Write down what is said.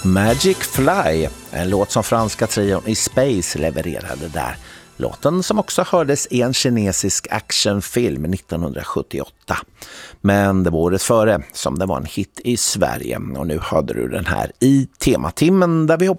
Magic Fly, en låt som franska trion i Space levererade där. Låten som också hördes i en kinesisk actionfilm 1978. Men det var året före som det var en hit i Sverige. Och nu hörde du den här i tematimmen där vi hoppar